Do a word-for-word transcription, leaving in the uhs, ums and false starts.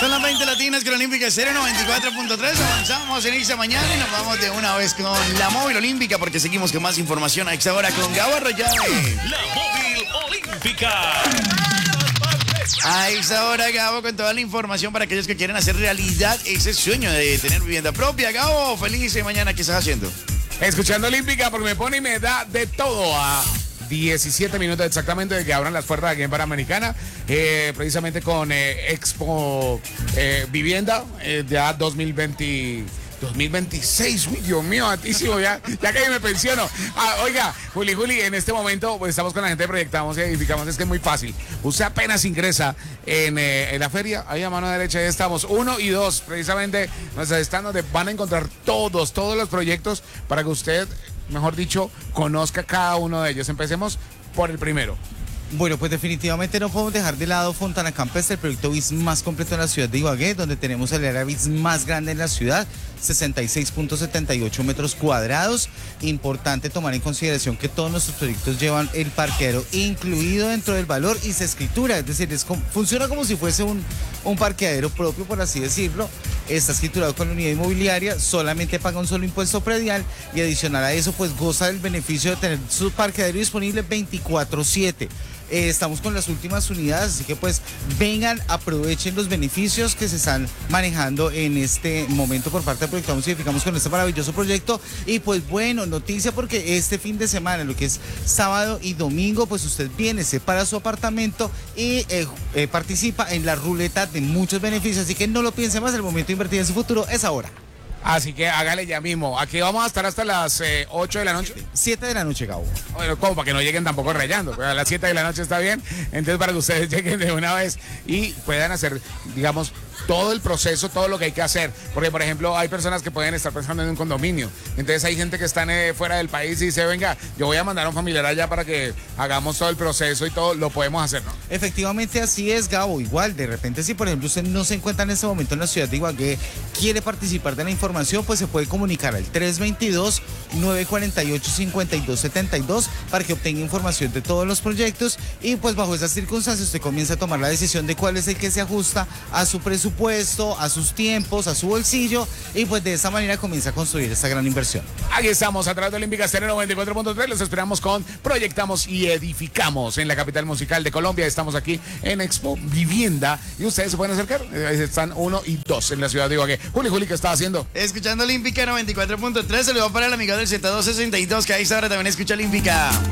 Son las veinte latinas con la Olímpica Estéreo noventa y cuatro punto tres. Avanzamos en esta mañana y nos vamos de una vez con la móvil olímpica porque seguimos con más información a esta hora con Gabo Arroyave. La móvil olímpica. A esta hora, Gabo, con toda la información para aquellos que quieren hacer realidad ese sueño de tener vivienda propia. Gabo, feliz de mañana. ¿Qué estás haciendo? Escuchando Olímpica porque me pone y me da de todo a diecisiete minutos exactamente de que abran las puertas aquí en Panamericana, eh, precisamente con eh, Expo eh, Vivienda, eh, ya dos mil veinte, dos mil veintiséis, uy, Dios mío, altísimo, ya, ya que me pensiono. Ah, oiga, Juli, Juli, en este momento pues, estamos con la gente de Proyectamos y Edificamos, es que es muy fácil. Usted apenas ingresa en, eh, en la feria, ahí a mano derecha ya estamos, uno y dos, precisamente, nuestros stands donde van a encontrar todos, todos los proyectos para que usted, mejor dicho, conozca cada uno de ellos. Empecemos por el primero. Bueno, pues definitivamente no podemos dejar de lado Fontana Campestre, el proyecto B I S más completo en la ciudad de Ibagué, donde tenemos el área B I S más grande en la ciudad, sesenta y seis punto setenta y ocho metros cuadrados. Importante tomar en consideración que todos nuestros proyectos llevan el parqueadero incluido dentro del valor y se escritura, es decir, es como, funciona como si fuese un, un parqueadero propio, por así decirlo. Está escriturado con la unidad inmobiliaria, solamente paga un solo impuesto predial y adicional a eso, pues goza del beneficio de tener su parqueadero disponible veinticuatro siete. Eh, estamos con las últimas unidades, así que pues vengan, aprovechen los beneficios que se están manejando en este momento por parte de Proyectamos y Edificamos con este maravilloso proyecto. Y pues bueno, noticia porque este fin de semana, lo que es sábado y domingo, pues usted viene, separa su apartamento y eh, eh, participa en la ruleta de muchos beneficios, así que no lo piense más, el momento de invertir en su futuro es ahora. Así que hágale ya mismo. Aquí vamos a estar hasta las eh, ocho de la noche. siete de la noche, Gabo. Bueno, como para que no lleguen tampoco rayando. Pues a las siete de la noche está bien. Entonces, para que ustedes lleguen de una vez y puedan hacer, digamos, todo el proceso, todo lo que hay que hacer. Porque, por ejemplo, hay personas que pueden estar pensando en un condominio. Entonces, hay gente que está eh, fuera del país y dice, venga, yo voy a mandar a un familiar allá para que hagamos todo el proceso y todo lo podemos hacer, ¿no? Efectivamente, así es, Gabo. Igual, de repente, si por ejemplo usted no se encuentra en este momento en la ciudad de Ibagué, quiere participar de la información, pues se puede comunicar al tres veintidós, nueve cuarenta y ocho, cincuenta y dos setenta y dos para que obtenga información de todos los proyectos y pues bajo esas circunstancias usted comienza a tomar la decisión de cuál es el que se ajusta a su presupuesto, a sus tiempos, a su bolsillo y pues de esa manera comienza a construir esta gran inversión. Aquí estamos a través de Olímpica Estéreo noventa y cuatro punto tres, los esperamos con Proyectamos y Edificamos en la capital musical de Colombia. Estamos aquí en Expo Vivienda y ustedes se pueden acercar, están uno y dos en la ciudad de Ibagué. Juli, Juli, ¿qué está haciendo? Escuchando Olímpica noventa y cuatro punto tres, se le va para el amigo del Z doscientos sesenta y dos que a esta hora también escucha Olímpica.